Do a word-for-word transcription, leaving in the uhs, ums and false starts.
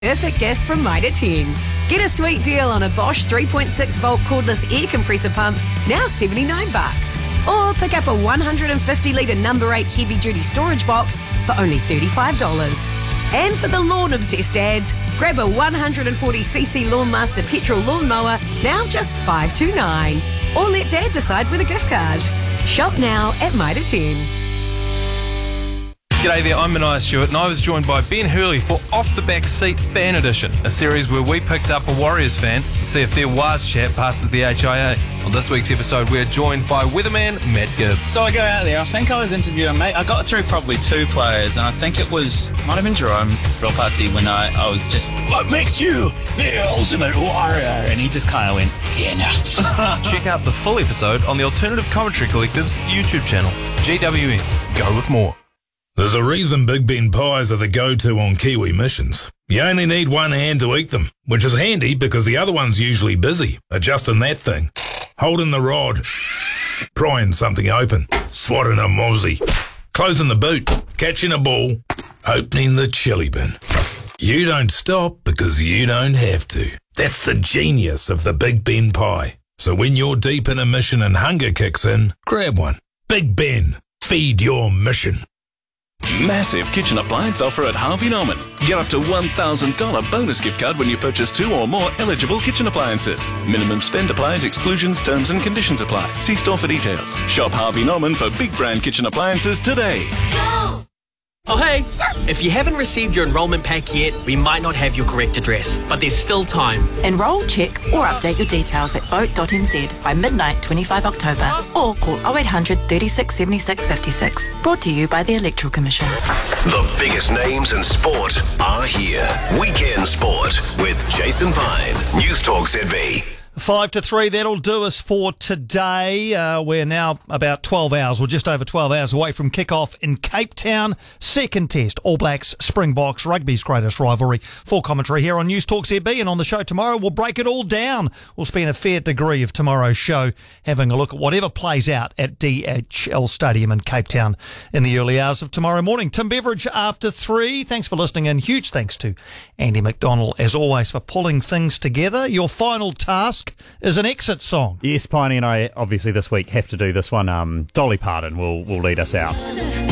Perfect gift from Mitre ten. Get a sweet deal on a Bosch three point six volt cordless air compressor pump, now seventy-nine bucks. Or pick up a one hundred fifty litre number eight heavy duty storage box for only thirty-five dollars. And for the lawn obsessed dads, grab a one hundred forty c c Lawnmaster petrol lawnmower, now just five dollars and twenty-nine cents. Or let Dad decide with a gift card. Shop now at Mitre ten. G'day there, I'm Mania Stewart and I was joined by Ben Hurley for Off the Back Seat Fan Edition, a series where we picked up a Warriors fan and see if their Waz chat passes the H I A. On this week's episode, we're joined by weatherman Matt Gibb. So I go out there, I think I was interviewing, mate, I got through probably two players and I think it was, might have been Jerome Ropati when I, I was just, what makes you the ultimate warrior? And he just kind of went, yeah, no. Check out the full episode on the Alternative Commentary Collective's YouTube channel. G W M, go with more. There's a reason Big Ben pies are the go-to on Kiwi missions. You only need one hand to eat them, which is handy because the other one's usually busy, adjusting that thing, holding the rod, prying something open, swatting a mozzie, closing the boot, catching a ball, opening the chili bin. You don't stop because you don't have to. That's the genius of the Big Ben pie. So when you're deep in a mission and hunger kicks in, grab one. Big Ben, feed your mission. Massive kitchen appliance offer at Harvey Norman. Get up to one thousand dollars bonus gift card when you purchase two or more eligible kitchen appliances. Minimum spend applies, exclusions, terms and conditions apply. See store for details. Shop Harvey Norman for big brand kitchen appliances today. Go! Oh hey, if you haven't received your enrolment pack yet, we might not have your correct address, but there's still time. Enrol, check or update your details at vote dot n z by midnight twenty-fifth of October or call oh eight hundred, thirty-six, seventy-six, fifty-six. Brought to you by the Electoral Commission. The biggest names in sport are here. Weekend Sport with Jason Pine. News Talk Z B. Five to three, that'll do us for today. Uh, we're now about twelve hours, or just over twelve hours away from kick-off in Cape Town. Second test, All Blacks, Springboks, rugby's greatest rivalry. Full commentary here on News Talk Z B, and on the show tomorrow, we'll break it all down. We'll spend a fair degree of tomorrow's show having a look at whatever plays out at D H L Stadium in Cape Town in the early hours of tomorrow morning. Tim Beveridge after three. Thanks for listening, and huge thanks to Andy McDonald, as always, for pulling things together. Your final task is an exit song. Yes, Piney and I obviously this week have to do this one. Um, Dolly Parton will will lead us out.